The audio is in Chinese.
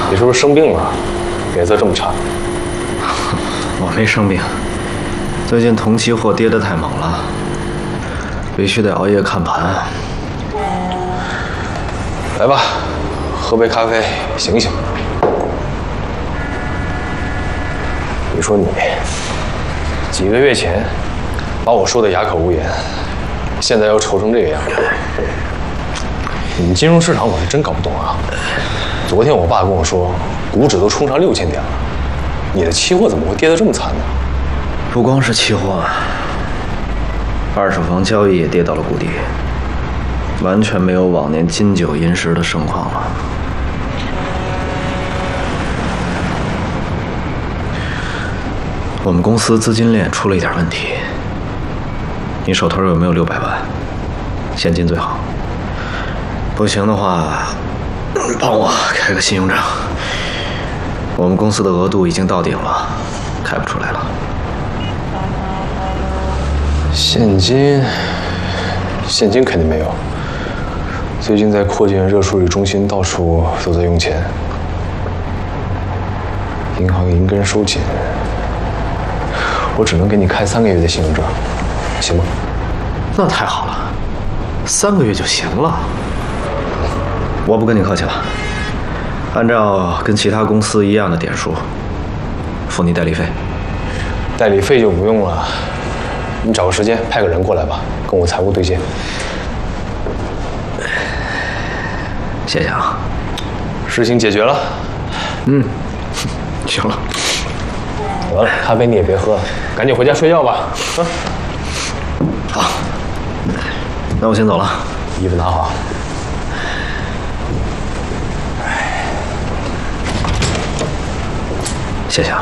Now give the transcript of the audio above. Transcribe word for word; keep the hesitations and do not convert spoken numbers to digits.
你是不是生病了？脸色这么差。 我没生病，最近同期货跌得太猛了，必须得熬夜看盘。 来吧，喝杯咖啡，醒醒。你说你几个月前把我说的哑口无言，现在又愁成这个样子。你们金融市场我是真搞不懂啊！昨天我爸跟我说，股指都冲上六千点了，你的期货怎么会跌得这么惨呢？ 不光是期货，二手房交易也跌到了谷底，完全没有往年金九银十的盛况了。我们公司资金链出了一点问题，你手头有没有六百万？现金最好。不行的话，帮我开个信用证。我们公司的额度已经到顶了，开不出来了。 现金，现金肯定没有。最近在扩建热处理中心，到处都在用钱，银行银根收紧，我只能给你开三个月的信用证，行吗？ 那太好了，三个月就行了。我不跟你客气了，按照跟其他公司一样的点数，付你代理费。 代理费就不用了，你找个时间派个人过来吧，跟我财务对接。 谢谢啊。 事情解决了。 嗯，行了。 得了，咖啡你也别喝了，赶紧回家睡觉吧。啊。 好，那我先走了。 衣服拿好。 谢谢啊。